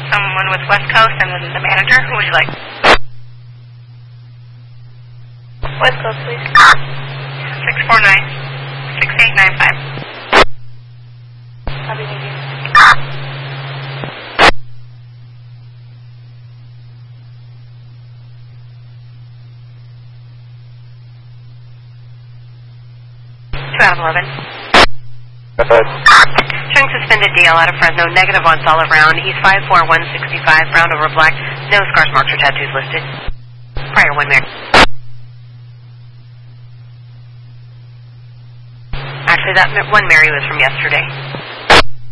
someone with West Coast and then the manager. Who would you like? West Coast, please. 649-6895. Happy New Year. Out of 11. Showing suspended DL out of Fresno, negative on solid round, East 54165, brown over black, no scars, marks, or tattoos listed. Prior 1 Mary. Actually, that 1 Mary was from yesterday.